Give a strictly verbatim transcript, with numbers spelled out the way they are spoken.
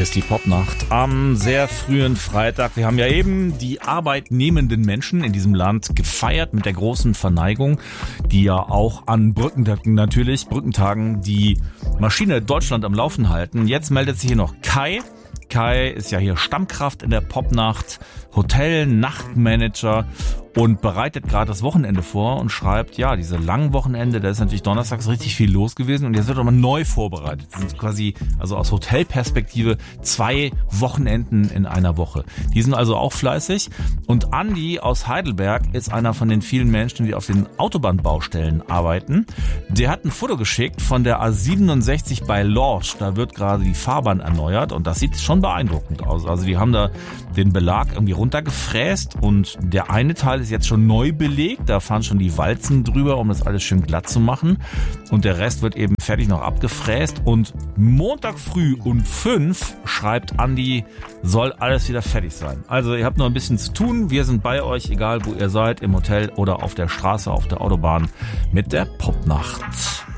Hier ist die Popnacht am sehr frühen Freitag. Wir haben ja eben die arbeitnehmenden Menschen in diesem Land gefeiert mit der großen Verneigung, die ja auch an Brückentagen, natürlich Brückentagen, die Maschine Deutschland am Laufen halten. Jetzt meldet sich hier noch Kai. Kai ist ja hier Stammkraft in der Popnacht, Hotel-Nachtmanager und bereitet gerade das Wochenende vor und schreibt, ja, diese langen Wochenende, da ist natürlich donnerstags richtig viel los gewesen und jetzt wird aber neu vorbereitet. Das sind quasi, also aus Hotelperspektive, zwei Wochenenden in einer Woche. Die sind also auch fleißig und Andi aus Heidelberg ist einer von den vielen Menschen, die auf den Autobahnbaustellen arbeiten. Der hat ein Foto geschickt von der A siebenundsechzig bei Lorsch, da wird gerade die Fahrbahn erneuert und das sieht schon beeindruckend aus. Also die haben da den Belag irgendwie runtergefräst und der eine Teil ist jetzt schon neu belegt, da fahren schon die Walzen drüber, um das alles schön glatt zu machen und der Rest wird eben fertig noch abgefräst und Montag früh um fünf schreibt Andi, soll alles wieder fertig sein. Also ihr habt noch ein bisschen zu tun, wir sind bei euch, egal wo ihr seid, im Hotel oder auf der Straße, auf der Autobahn mit der Popnacht.